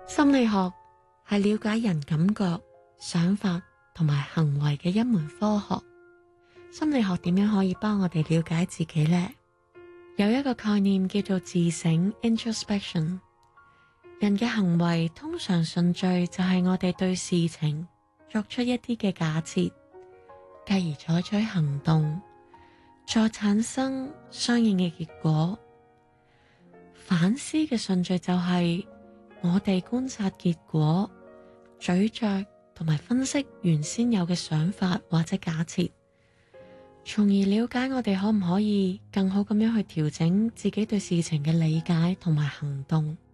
心理學係了解人感覺、想法同埋行為嘅一門科學。心理學點樣可以幫我哋了解自己呢？有一個概念叫做自省 introspection。人嘅行為通常順序就係我哋對事情作出一啲嘅假設，繼而採取行動，再產生相應嘅結果。反思嘅順序就係我哋觀察結果，咀嚼同埋分析原先有嘅想法或者假設，從而了解我哋可唔可以更好咁樣去調整自己對事情嘅理解同埋行動。